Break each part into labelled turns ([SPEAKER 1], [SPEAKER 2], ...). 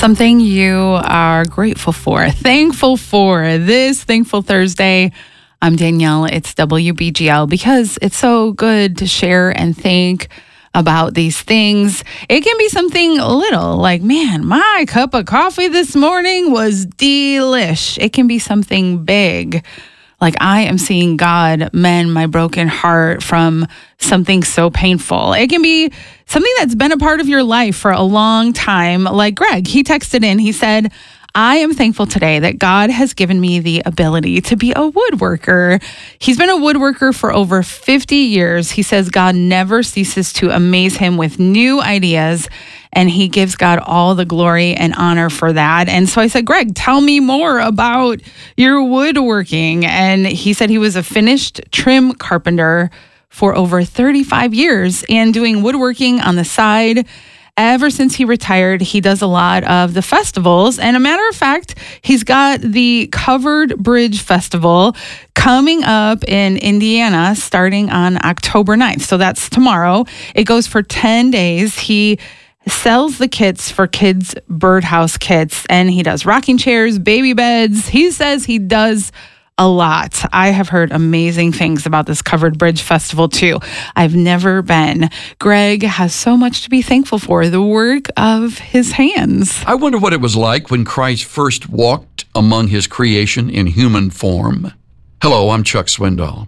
[SPEAKER 1] Something you are grateful for, thankful for this Thankful Thursday. I'm Danielle. It's WBGL because it's so good to share and think about these things. It can be something little like, man, my cup of coffee this morning was delish. It can be something big. Like, I am seeing God mend my broken heart from something so painful. It can be something that's been a part of your life for a long time. Like Greg, he texted in, he said, I am thankful today that God has given me the ability to be a woodworker. He's been a woodworker for over 50 years. He says God never ceases to amaze him with new ideas, and he gives God all the glory and honor for that. And so I said, Greg, tell me more about your woodworking. And he said he was a finished trim carpenter for over 35 years and doing woodworking on the side. Ever since he retired, he does a lot of the festivals. And a matter of fact, he's got the Covered Bridge Festival coming up in Indiana starting on October 9th. So that's tomorrow. It goes for 10 days. He sells the kits for kids' birdhouse kits, and he does rocking chairs, baby beds. He says he does a lot. I have heard amazing things about this Covered Bridge Festival too. I've never been. Greg has so much to be thankful for, the work of his hands.
[SPEAKER 2] I wonder what it was like when Christ first walked among his creation in human form. Hello, I'm Chuck Swindoll.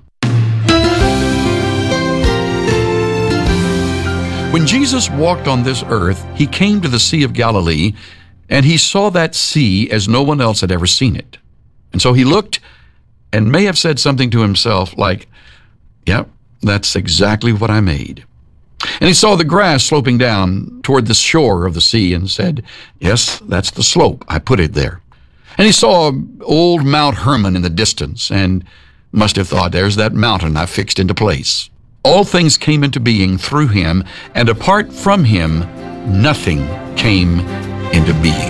[SPEAKER 2] When Jesus walked on this earth, he came to the Sea of Galilee, and he saw that sea as no one else had ever seen it. And so he looked and may have said something to himself like, yep, that's exactly what I made. And he saw the grass sloping down toward the shore of the sea and said, yes, that's the slope. I put it there. And he saw old Mount Hermon in the distance and must have thought, there's that mountain I fixed into place. All things came into being through him, and apart from him, nothing came into being.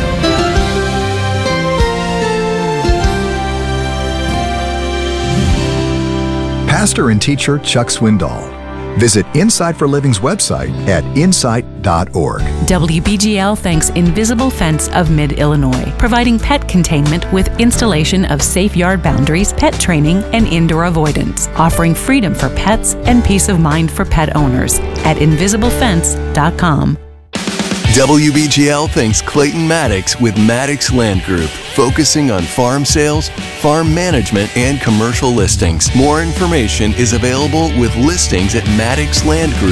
[SPEAKER 3] Pastor and teacher Chuck Swindoll. Visit Insight for Living's website at insight.org.
[SPEAKER 4] WBGL thanks Invisible Fence of Mid-Illinois, providing pet containment with installation of safe yard boundaries, pet training, and indoor avoidance, offering freedom for pets and peace of mind for pet owners at invisiblefence.com.
[SPEAKER 5] WBGL thanks Clayton Maddox with Maddox Land Group, focusing on farm sales, farm management, and commercial listings. More information is available with listings at maddoxlandgroup.com.